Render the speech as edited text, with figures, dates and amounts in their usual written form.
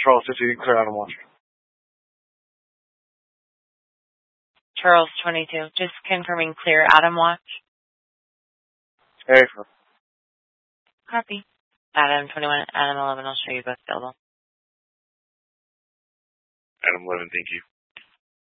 Charles 50, clear Adam Watch. Charles 22, just confirming clear Adam Watch. Hey. Copy. Adam 21, Adam 11, I'll show you both available. Adam 11, thank you.